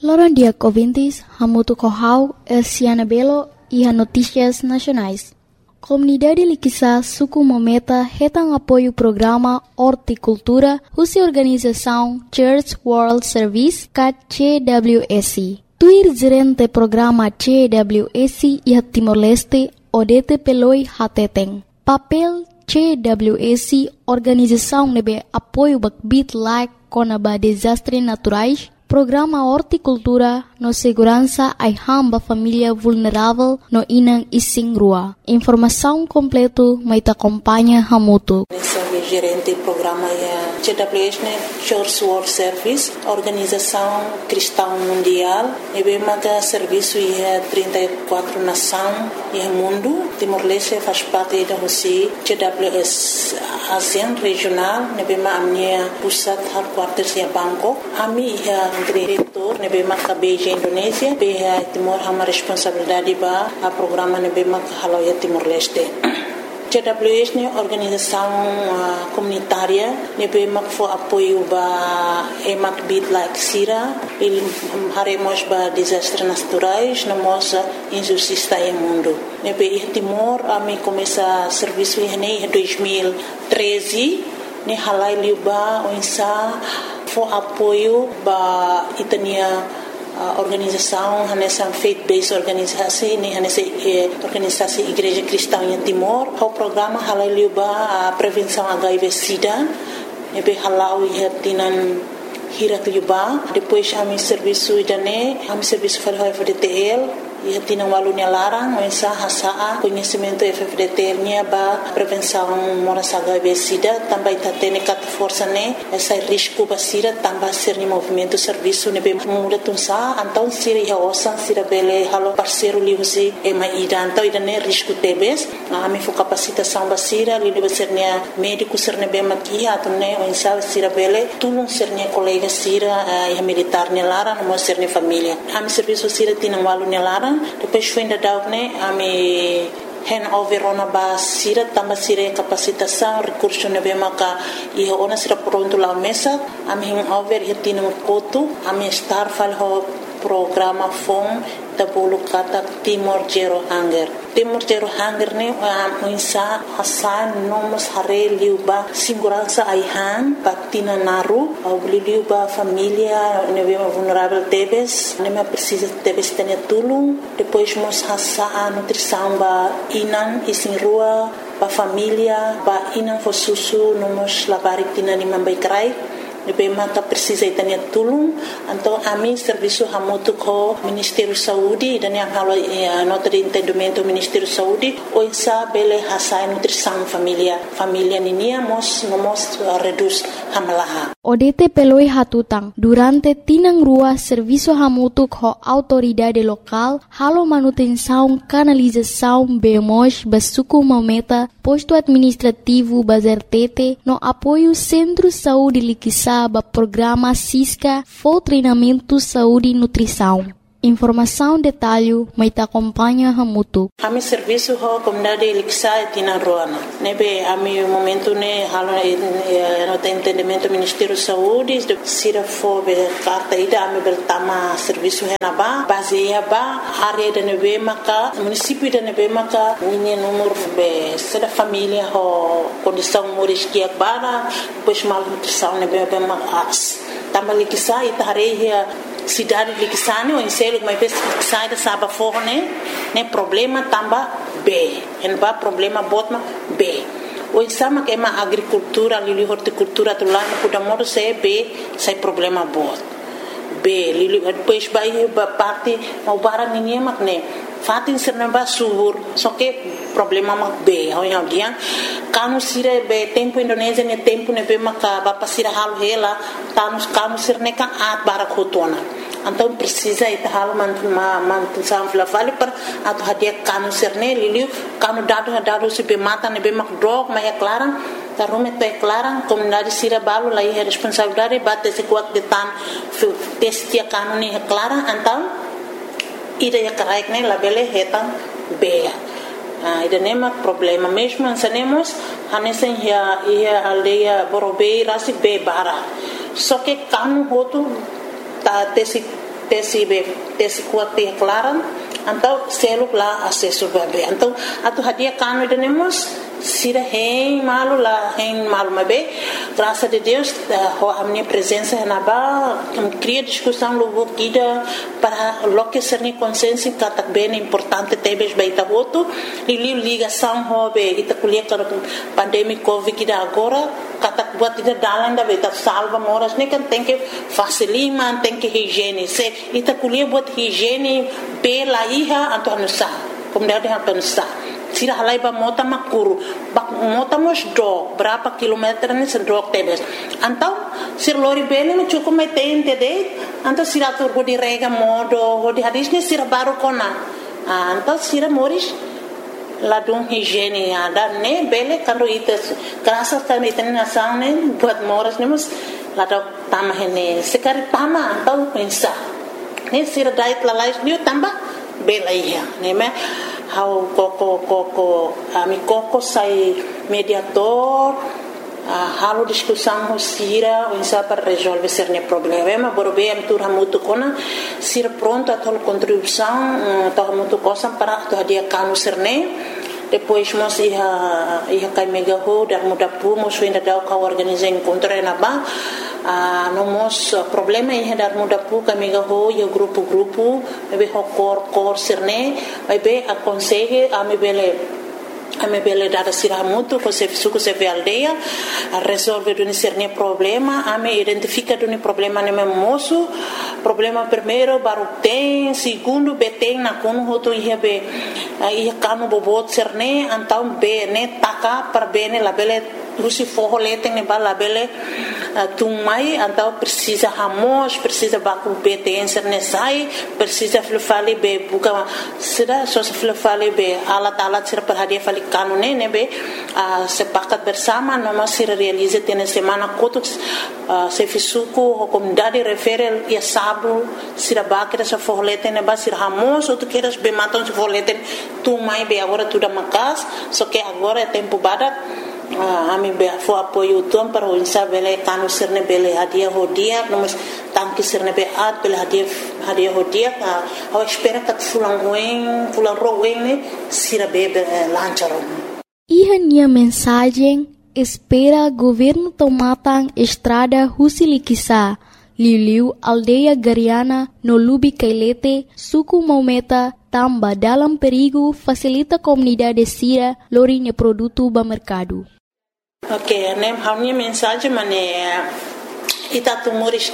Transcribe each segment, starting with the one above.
Loron dia ouvintes, Hamutu Kohau, Siana Belo e a Notícias Nacionais. Comunidade Liquissa Suku Mometa retang apoio o programa Horticultura, Russa Organização Church World Service, CWSC. Tuir gerente programa CWSC e a Timor-Leste, Odete Peloi Hateteng. Papel CWSC, organização nebe apoio bakbit like conaba desastres naturais, programa Horticultura no segurança ai hamba família vulnerável no inang ising rua. Informação completo mai ta acompanha Hamutu. Gerente programa é CWS, Church World Service, Organização Cristã Mundial. E bem maga serviço é 34 nações e mundo. Timor-Leste faz parte da Rússia. CWS ASEAN regional. E bem maga minha pusat headquarters é Bangkok. Ami é diretor. E bem maga Beijing Indonésia. Bem Timor hama responsabilidade ba a programa e bem maga halau é Timor-Leste. CWS é organização comunitária, nebe for apoio ba emak bit like sira, ele haremos ba desastres naturais, namos injustiça em mundo. Nebe Timor ami começa serviço em 2013, ne halai liuba onsa for apoio ba itania organização nessa faith-based organisasi ni nessa organisasi Igreja Cristã em Timor. O programa halal liuba a prevenção HIV/SIDA, nebe halau ihatinan hirat liuba. Depois ami serviço idane, ami serviço FDTL. E tinha walunya larang, mensa hasaa conhecimento FFDT nya ba prevenção moras HIV/SIDA, também tatene kat força ne essa risco basira também ser ni movimento serviço ne be muda tunsa então sira ya osan sira bele halo parceiro liusi e maida então idane risco tebes ami fo capacitação basira li deve ser ne médico ser ne be maki atune mensa sira bele tulung ser ne colega sira e militar ne larang mo ser ne família ami serviço sira tinha walunya larang. Depois foi ainda dar ami handover ona ba sira tamba sira capacitação recurso ne be maka e ona sira pronto la mesa ami handover hitino kotu ami star fal ho programa fom da bolu kata Timor Zero Hunger. Timor Zero Hunger ne muinsa hasan nomos hare liuba segurança aihan patina naru au liuba família ne be vulnerável tebes ne me precisa tebes tene tulung depois mos hasa nutrição ba inan isin rua ba família ba inan fo susu nomos labarik tina ni mambai krai nebe maka precisa itania tulung então ami serviço hamutu ko Ministério Saúde dan yang halo nota de entendimento Ministério Saúde o insa bele hasai nutrição família ninia mos reduz hamalaha. Odete peloi hatutang durante tinang rua serviço hamutu ko autoridade local halo manutenção canalização bemos basuku mometa posto administrativo bazertete no apoio Centro Saúde Liquissa ba programa Cisca for treinamento saúde e nutrição. Informação detalhe mai ta acompanha Hamutu. Ami serviço ho comunidade Liquissa tina roana. Nebe ami momento ne halo no entendimento Ministério Saúde sira fo be carta ida ami bertama serviço henaba baseia ba área de nebe maka município de nebe maka ninha número be sera família ho condição moriskia bara depois mal nutrição nebe be mas também Liquissa ita hareia cidade de Liquissane, o enselo que mais sai da saba forne, né problema tamba B, en ba problema botma B. O insama que é uma agricultura, ali horticultura do lado, cuida modo se B, sai problema bot. B, depois vai parte o bara ninguém né. Fatin serna ba subur, só que problema mak B, ao dia, kanu sire be tempo Indonésia ne tempo ne be maka ba pasira hal hela, kanu sirne kan at bara khotona. Então precisa ita hal mantu samfla vale para atu hadia kanu sirne liliu kanu dado se be mata ne be mak drog ma é clara. Tarume to é clara, comunidade sira balo lá é responsabilidade bate se kuat de tan testia kanu ni é clara, então ida ya karaik ne labele hetan bea ida nema problema mesmo ansanemos hanesen ya aldeia borobei rasi be bara só que kanu hotu ta tesi tesi kuat te klaran então seluk lá acesso bebê então atu hadia kanu tenemos sira hein malu mabe graças a Deus a minha presença na ba cria discussão logo kida para lo que ser ni consciência que bem importante tebes baita voto e ligação hobe ita kuliah para pandemia covid kida agora kata buat ida dalan da beta salva moras ne kan tem que facilima tem que higiene se ita kuliah buat higiene pela iha atau nusa como deve atau nusa sira halai ba mota makuru bak mota mos do berapa kilometer ni sedok tebes antau sir lori bene no cukup metein tede antau sira tur di rega modo di hadis ni sira baru kona antau sira moris ladung higiene ada ne bele kando ite kerasa kan ite nasang ne buat moras ne mus ladok tamah ne sekali tama antau pensa ne sira dait lalais ni tambah bela iya ne me how koko ami koko sai mediator halo discussão sira insa para resolver certo problema borbe am tur hamutu kona sira pronto a tal contribuição tal hamutu cosa para to dia kanu serne depois mos ia kai mega ho dar muda pu mos ainda dau ka organizar encontro na ba nomos problema ia dar muda pu ka mega ho yo grupo be ho cor serne be aconselhe a me bele dada siramutu ko se suku se ve aldeia a resolve duni cerne problema a me identifica duni problema ne moço problema primeiro baru tem segundo beteng na kono hoto ia be ia kanu bobot cerne antau be ne taka per bene la bele Lucy forro leteng ne bala bele tumai antau precisa hamos precisa baku beten cerne sai precisa flufali be buka sida so flufali be alat sira per hadia fali kanune ne be sepakat bersama noma sira realize tene semana kotuk se fisuku comunidade refere ia sabu sira bakira sa forro leteng ne ba sira hamos ou tu queres be maton se forro leteng tumai be agora tudo makas so que agora é tempo badak ami be fo apoio tuam para o insa bele kanu sirne bele hadia hodia nomos tanki sirne be at bele hadia hodia a espera kat fulan roen ne sira be lancharo Minha mensagem espera governo tomatang estrada Husilikisa Liu aldeia Gariana no Lubi Kailete suku Maumeta tamba dalam perigo facilita comunidade sira lorinya produto ba mercado. Ok, a minha mensagem é ita tu moris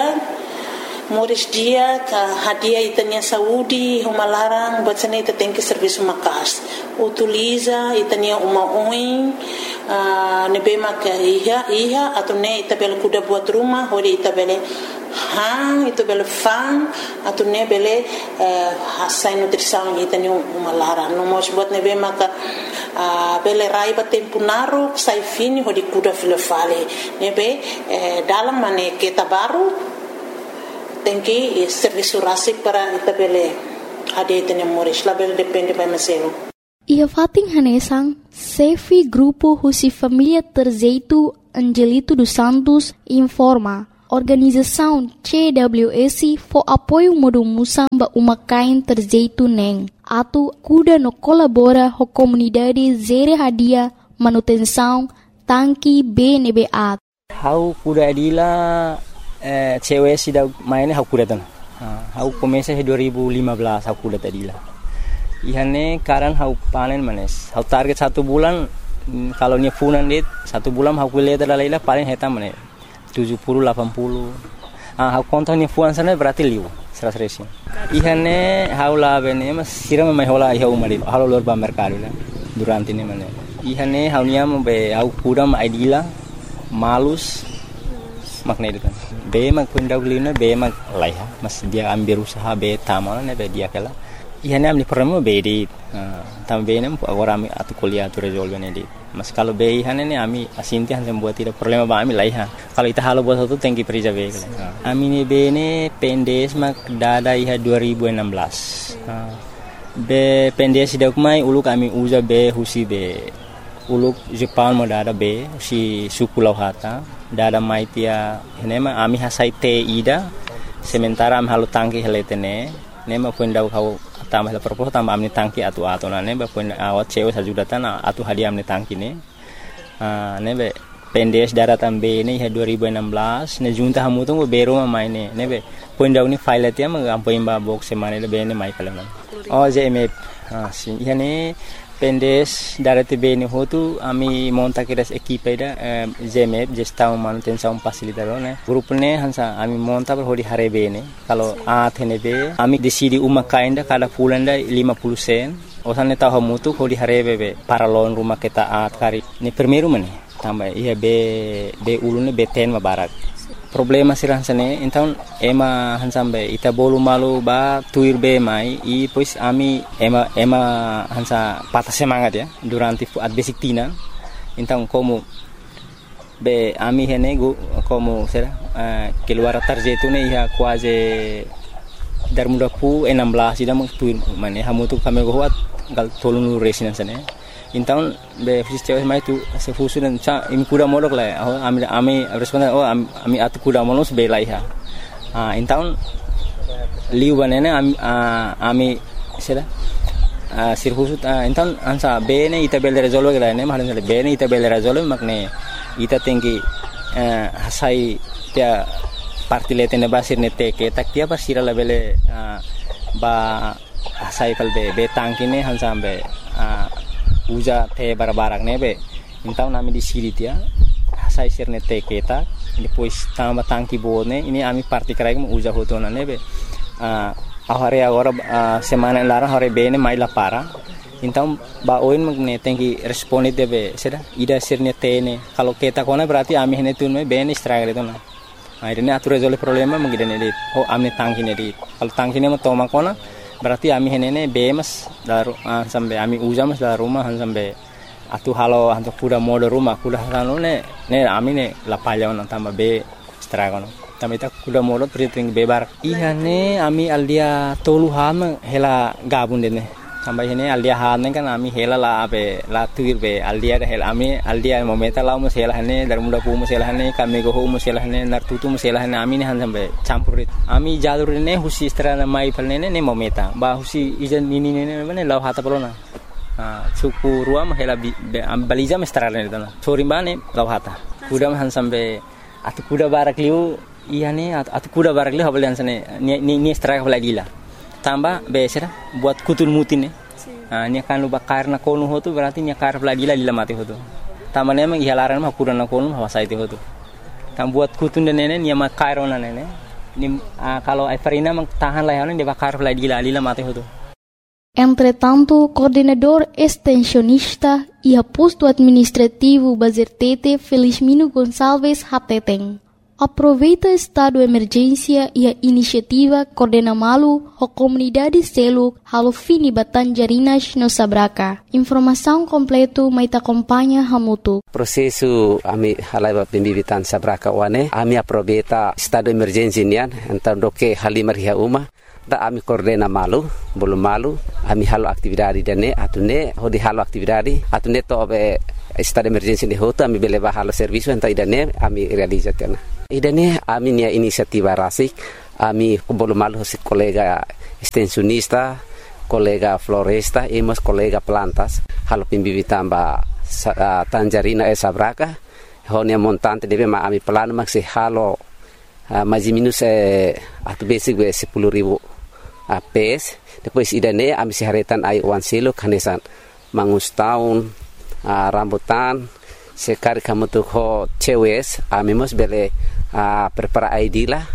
dia ka hadia itanya saúde uma larang batsane ita tem que serviço makas utiliza itanya uma oin nebe maka iha atau ne ita bel kuda buat rumah hori ita bele itu bele fan atau ne bele hasai nutrição itanya uma larang no mos buat nebe maka bele raiba tempo naru sai fini hodi kuda filofale nebe dalam mane kita baru tem que serviço rasik para itabele ade tene moris label depende para meselo ia fating hanesang sefi grupo husi família Terzeito Angelito dos Santos informa organização CWS for apoio modo musamba umakain Terzeito neng atu kuda no colabora ho comunidade zere hadia manutenção tanki BNBA how kuda adila cewek sudah mainnya aku datang. Aku komesa 2015 aku datang dila. Ihane karan aku panen manes. Aku target 1 bulan kalau nya funan dit 1 bulan aku lihat dalailah paling heta manes 70 80. Aku kontonnya fuan sana berarti liu 100. Ihane haula bene mas siram mai hola iha umari. Halo lor ba mercado la durante ini manes. Ihane haunya be aku kuda ma idila malus makna itu kan be mak pendahulunya be mak laiha mas dia ambil usaha be tamal ne be dia kala ihane amni problema be di tambe ne agora ami atu kuliah tu resolve ne di mas kalau be ihane ne ami asinti han buat tidak problema ba ami laiha kalau ita halo buat satu tengki perija be kala ami ne be ne pendes mak dada iha 2016 be pendes dak mai ulu kami uza be husi be uluk Jepang mo dada be si suku lauhata dada maitia henema ami hasai te ida sementara am halu tangki heletene nema puendau kau tambah la propos tambah amni tangki atu na neba puen awat cewe sajudatan atu hadiah amni tangki ne nebe pendes daratan B ini 2016 ne junta hamu tu bero maine nebe puendau ni file tia mang ampoin ba box semane le bene mai kalan JMF si yani pendes darate B ni hotu ami monta kiras equipe da JMF gestão manutenção facilitador ne grupo ne hansa ami monta per hodi hare B ne kalau thene B ami decidi uma kainda kada pulanda 50 sen osan ne tahu mutu hodi hare B para loan rumah kita kari ni primeiro mane tambah iya B ulune B10 mabarak problema sirah sane então ema hansambe ita bolu malu ba tuir be mai e pois ami ema hansa patah semangat ya durante at basic tina então como be ami henego como será keluar tarjeto ne ya quase dar muda pu 16 ida mang tuir mane hamu tu kami goat gal tolunu resina sane então be sistema mai tu se fusunan sa imi kuda molok la ami responda ami atu kuda molos be laiha então liu banene ami sera sirhusut então ansa be ne ita bel resolve la ne mahalan be ne ita bel resolve makne ita tinggi hasai tia partilete ne basir ne teke tak tia basira la bele ba hasai kal be tangkine hansambe uja te barabarak nebe então nami di siri tia sai sirne te keta depois tamba tangki bone ini ami parti karai mo uja hotona nebe ahare agora semana lara hore bene mai la para então ba oin magne tenki responde debe sera ida sirne tene kalau keta kona berarti ami hene tun me bene stragre tona ini atur resolve problema mengidene dit amne tangki ne dit kalau tangki ne mo toma kona berarti ami henene bemas daru sampai ami ujamas dalam rumah sampai atu halo hantu kuda mode rumah kuda halo ne ami ne lapalya on tambah be stragono tambah ita kuda mode priting bebar ihane ami aldia tolu ham hela gabun dene tambah hene aldia han kan ami hela la be la tuir be aldia da hela ami aldia momenta la mo hela hane dar muda pu mo hela hane kami go mo hela hane nar tutu mo hela hane ami ne han sampai campurit ami jalur ne husi strana mai palne ne momenta ba husi ijan nini ne ne law hata polona suku ruam hela baliza mestrana ne dana sorimbane law hata kuda han sampai atu kuda barak liu ihane atu kuda barak liu habal sane ni straka lagila tambah besera buat kutul mutin ni akan lu bakar na konu hotu berarti ni akar lagi lila mati hotu tambah memang ihalaran mah kuda na konu hawasa itu hotu tam buat kutun dan nene ni ama kairona nene ni kalau Everina mang tahan layanan dia bakar lagi lila mati hotu. Entretanto, coordenador extensionista e aposto administrativo Bazertete Felizmino Gonçalves Hateteng aproveita estado de emergência e a iniciativa Coordena Malu a comunidade selo halo fini Batanjarinas no Sabraca. Informação completo mai te acompanha hamutu. Prosesu ami halai pembibitan Sabraca wane ami aproveita estado de emergência nian então doke halimar hia uma da ami Coordena Malu bolu malu ami halo aktividade dane atune hodi halo aktividade atune to be estado de emergência de hoto ami beleva halo serviço então idane ami realizatena idane ami nia inisiativa rasik ami bolu malu si colega extensionista colega floresta e mas colega plantas halo pimbibitan ba Tanjarina Sabraca honia montante deve ma ami plano maxi halo mais minus atu basic be 10.000 PS depois idane ami siharetan ai wan silo kanesan mangus tahun rambutan sekali kamu tuh ho cewes ami mos bele prepara ID lah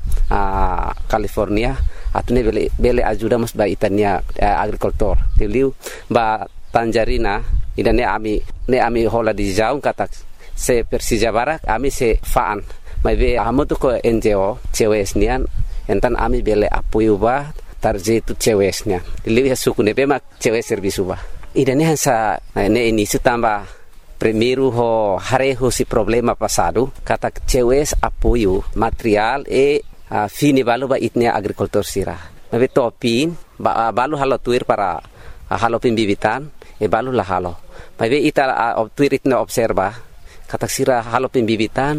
California atune bele ajuda mos ba itania agricultor tiliu ba Tanjarina idane ami hola di jaung kata se Persija Barak ami se faan mai be amu tuh ko NGO cewes nian entan ami bele apoio ba tarjetu cewesnya tiliu ya suku ne bema cewes servisu ba idane hansa ne ini tambah primeiro ho hareho si problema passado kata cewes apoio material e fini balu ba itnia agricultor sira mabe topin ba balu halo tuir para halo pimbibitan e balu la halo mabe ita tuir itna observa kata sira halo pimbibitan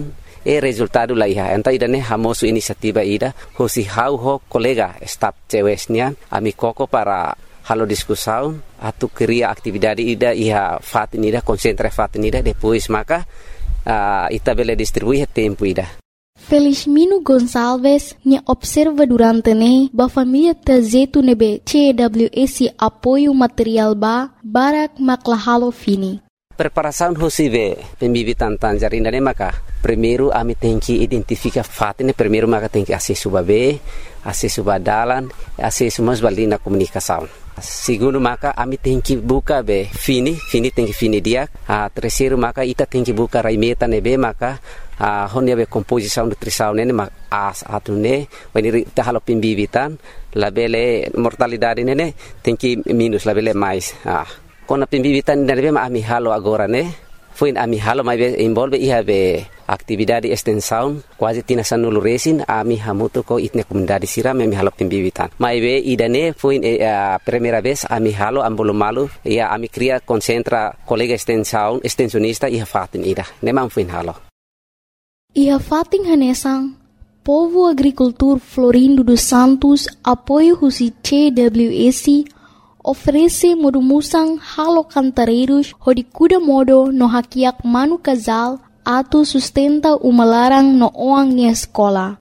resultado la iha enta ida ne hamosu inisiativa ida hosi hau ho kolega staf cewesnya ami koko para halo discussão atu cria atividade ida iha fatin ida concentra fatin ida depois maka ita bele distribuir tempo ida. Felizmino Gonçalves nya observa durante ne ba família tazetu nebe CWS apoio material barak maklahalo fini. Preparação hosive pembibitan tanjarinda ne maka primeiro ami tem que identificar fatin primeiro maka tem que acesso babe acesso badalan acesso mas balina comunicação. Segundo maka ami tem que buka be fini tem que fini dia. Terceiro maka ita tem que buka raimeta nebe maka honya be composição nutrição nene mak atune when ita halo pembibitan labele mortalidade nene tem que minus labele mais. Kona pembibitan nebe ami halo agora ne foi ami halo mai envolve iha be atividade extensão quase tina sanulu resin ami hamuto ko itne comunidade siram ami halo pembibitan mai be idane foi primeira vez ami halo ambolo malu ia ami cria concentra colega extensionista iha fatin ida nemam foi halo iha fatin hanesang Povo Agricultor Florindo dos Santos apoio husi CWS oferece modumusang halo cantareiros hodi kuda modo no hakiak manu casal atu sustenta umalarang no oang ni escola.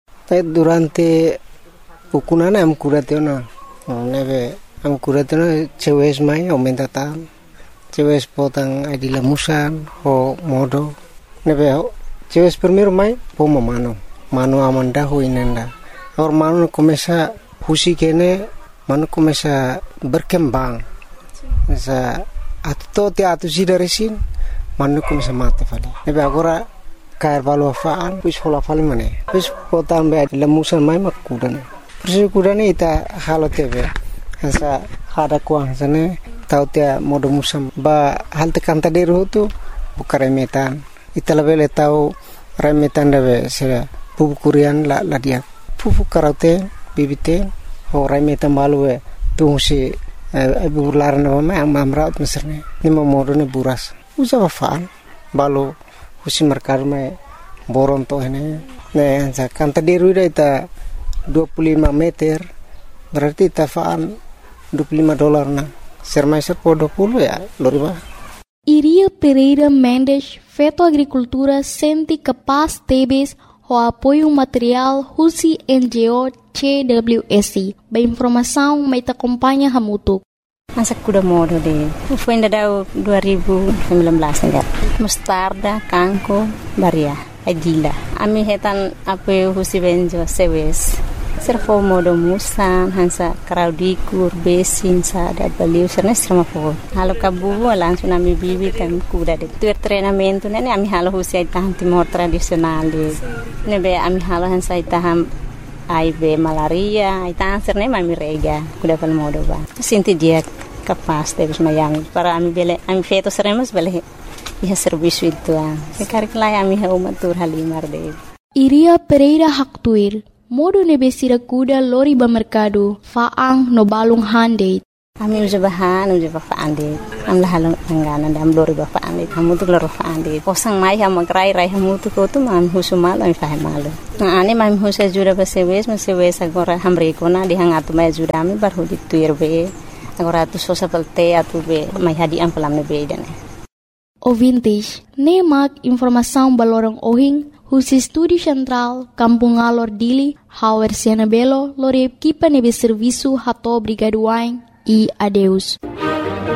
Durante ukunana am kuratena neve am kuratena cewes mai aumenta tan cewes potang adila musan ho modo neve cewes primeiro mai pomo mano amanda ho inenda or mano começa husi kene mano começa berkembang sa atu sida resin mano começa mate fali nebe agora cair valo faan pus hola fali mane pus potan be lemusan mai makudane persi kudane ita halo tebe sa hada kuang sane tau tia modo musam ba halte kanta deru tu bukare metan ita lebele tau remetan debe se pupu kurian la dia pupu karate bibite Horai metan balu tu si burlaran nama amraut meserne ni modo ne buras usa bafan balu husi merkar me boron to ne sa kanta deru ita 25 meter berarti tafaan $25 na sermai serpo 20 ya loriba. Iria Pereira Mendes Feto Agricultura sente capaz tebes o apoio material husi NGO CWS. Ba informação mai ta acompanha hamutuk. Masa kuda modo de. Foi ainda dau 2019 enggak. Mustarda, kangko, baria, adila. Ami hetan apoio husi benjo sewes. Servo modo musan hansa kraudikur besin sa da baliu serna serma fo. Halo kabu langsung ami bibi kan kuda de. Tu treinamento nene ami halo husi taham timor tradisional de. Nebe ami halo hansa taham aibe malaria, itang serne mami rega kuda pal modo ba. Sinti dia capaz de mayami para ami bele ami feto seremos bele iha serviço itu sekarang lai ami ha umatur halimar de. Iria Pereira Haktuir modo nebesira kuda lori ba mercado faang no balung hande. Ami uja faande. Am la halong angana dam lori ba faande. Hamu tu loro faande. Posang mai ha magrai rai hamu tu ko tu mam husumal ami fahe malu. Na ani mam husa jura ba sewes agora hamre kona di hangatu mai jura ami bar hodi tuir be. Agora tu sosa pelte atu be mai hadi am pelam be dane. Ouvintes, nemak informação balorong ohing Husi Estúdio Central, Kampung Alor Dili, Hauer Siana Belo, Lore Equipa Nebe Serviço Rato Brigaduain e adeus.